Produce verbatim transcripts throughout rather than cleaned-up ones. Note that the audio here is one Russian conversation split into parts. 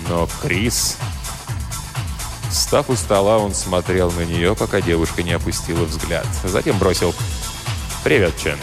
Но Крис... Встав у стола, он смотрел на нее, пока девушка не опустила взгляд. Затем бросил: «Привет, Чен».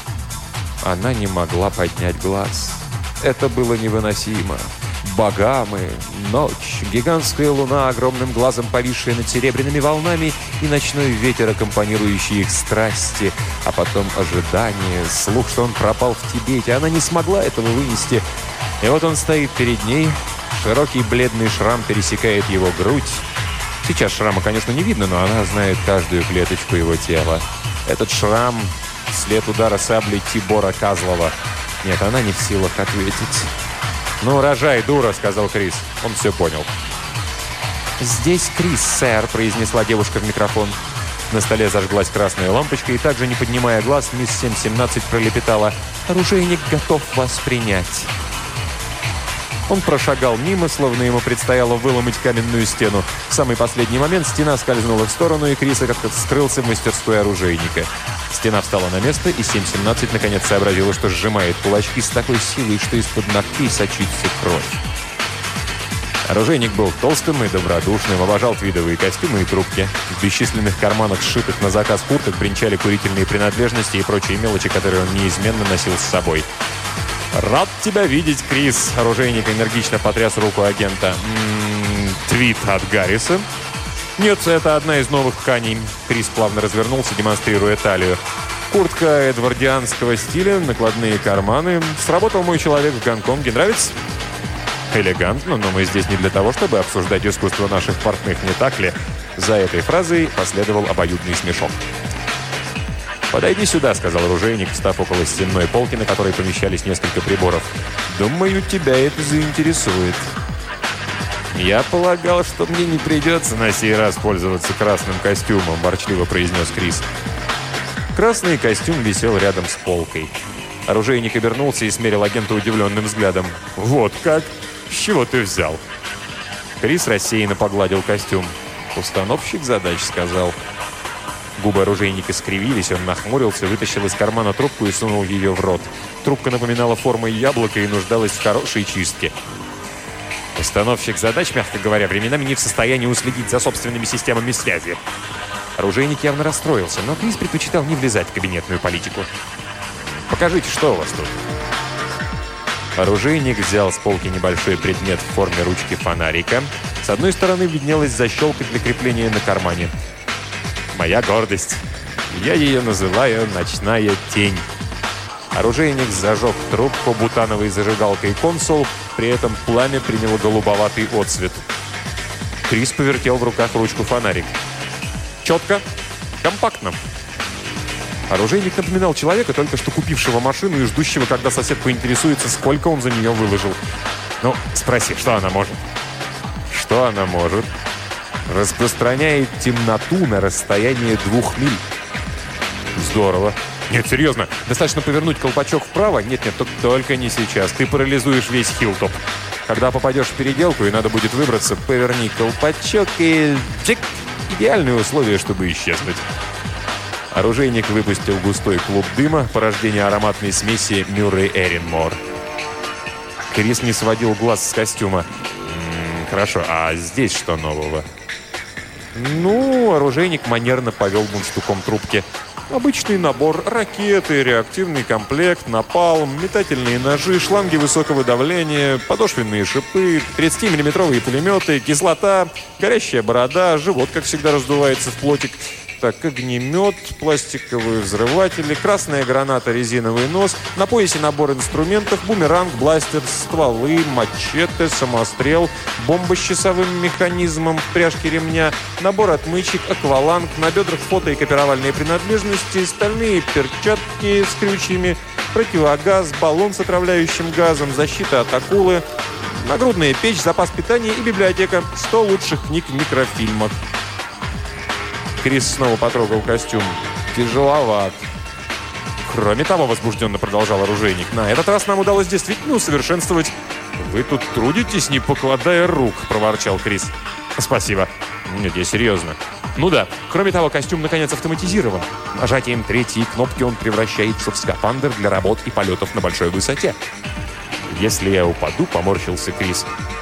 Она не могла поднять глаз. Это было невыносимо. Багамы, ночь, гигантская луна, огромным глазом повисшая над серебряными волнами, и ночной ветер, аккомпанирующий их страсти, а потом ожидание, слух, что он пропал в Тибете. Она не смогла этого вынести. И вот он стоит перед ней, широкий бледный шрам пересекает его грудь. Сейчас шрама, конечно, не видно, но она знает каждую клеточку его тела. Этот шрам — след удара саблей Тибора Козлова. Нет, она не в силах ответить. «Ну, рожай, дура», — сказал Крис. Он все понял. «Здесь Крис, сэр», — произнесла девушка в микрофон. На столе зажглась красная лампочка, и также, не поднимая глаз, мисс семь семнадцать пролепетала: «Оружейник готов вас принять». Он прошагал мимо, словно ему предстояло выломать каменную стену. В самый последний момент стена скользнула в сторону, и Крис как-то скрылся в мастерской оружейника. Стена встала на место, и семь семнадцать наконец сообразила, что сжимает кулачки с такой силой, что из-под ногтей сочится кровь. Оружейник был толстым и добродушным, обожал твидовые костюмы и трубки. В бесчисленных карманах, сшитых на заказ курток, бренчали курительные принадлежности и прочие мелочи, которые он неизменно носил с собой. «Рад тебя видеть, Крис!» Оружейник энергично потряс руку агента. «М-м, твит от Гарриса?» «Нет, это одна из новых тканей». Крис плавно развернулся, демонстрируя талию. «Куртка эдвардианского стиля, накладные карманы. Сработал мой человек в Гонконге. Нравится?» «Элегантно, но мы здесь не для того, чтобы обсуждать искусство наших портных, не так ли?» За этой фразой последовал обоюдный смешок. «Подойди сюда», — сказал оружейник, встав около стенной полки, на которой помещались несколько приборов. «Думаю, тебя это заинтересует». «Я полагал, что мне не придется на сей раз пользоваться красным костюмом», — ворчливо произнес Крис. Красный костюм висел рядом с полкой. Оружейник обернулся и смерил агента удивленным взглядом. «Вот как? С чего ты взял?» Крис рассеянно погладил костюм. «Установщик задач», — сказал. Губы оружейника скривились, он нахмурился, вытащил из кармана трубку и сунул ее в рот. Трубка напоминала формой яблока и нуждалась в хорошей чистке. Установщик задач, мягко говоря, временами не в состоянии уследить за собственными системами связи. Оружейник явно расстроился, но Крис предпочитал не влезать в кабинетную политику. «Покажите, что у вас тут?» Оружейник взял с полки небольшой предмет в форме ручки фонарика. С одной стороны виднелась защелка для крепления на кармане. «Моя гордость. Я ее называю «ночная тень». Оружейник зажег трубку бутановой зажигалкой «Консул», при этом пламя приняло голубоватый отцвет. Крис повертел в руках ручку фонарик. Четко, компактно. Оружейник напоминал человека, только что купившего машину и ждущего, когда сосед поинтересуется, сколько он за нее выложил. «Ну, спроси, что она может?» «Что она может?» «Распространяет темноту на расстояние двух миль». «Здорово». «Нет, серьезно, достаточно повернуть колпачок вправо?» «Нет-нет, только не сейчас. Ты парализуешь весь хилтоп. Когда попадешь в переделку и надо будет выбраться, поверни колпачок и... Чик! Идеальные условия, чтобы исчезнуть». Оружейник выпустил густой клуб дыма, порождение ароматной смеси Мюррей Эринмор. Крис не сводил глаз с костюма. «М-м, хорошо, а здесь что нового?» «Ну, оружейник манерно повел мундштуком трубки. Обычный набор: ракеты, реактивный комплект, напалм, метательные ножи, шланги высокого давления, подошвенные шипы, тридцатимиллиметровые пулеметы, кислота, горящая борода, живот, как всегда, раздувается в плотик. Так, огнемет, пластиковые взрыватели, красная граната, резиновый нос, на поясе набор инструментов, бумеранг, бластер, стволы, мачете, самострел, бомба с часовым механизмом в пряжке ремня, набор отмычек, акваланг, на бедрах фото и копировальные принадлежности, стальные перчатки с крючьями, противогаз, баллон с отравляющим газом, защита от акулы, нагрудная печь, запас питания и библиотека. сто лучших книг в микрофильмах. Крис снова потрогал костюм. Тяжеловат. Кроме того, возбужденно продолжал оружейник, на этот раз нам удалось действительно усовершенствовать... «Вы тут трудитесь, не покладая рук», — проворчал Крис. «Спасибо». «Нет, я серьезно». «Ну да. Кроме того, костюм наконец автоматизирован. Нажатием третьей кнопки он превращается в скафандр для работ и полетов на большой высоте». «Если я упаду», — поморщился Крис,